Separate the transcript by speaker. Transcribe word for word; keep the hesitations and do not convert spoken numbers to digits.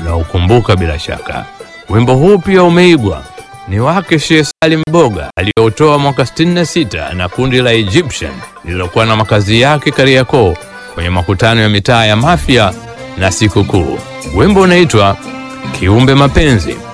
Speaker 1: unaokumbuka bila shaka. Wimbo huu pia umeigwa, ni wake Sheikh Salim Boga aliotoa mwaka sitini na sita na kundi la Egyptian lililokuwa na makazi yake Kariakoo kwenye makutano ya mitaa ya Mafia na Sikukuu. Wimbo unaitwa Kiumbe Mapenzi.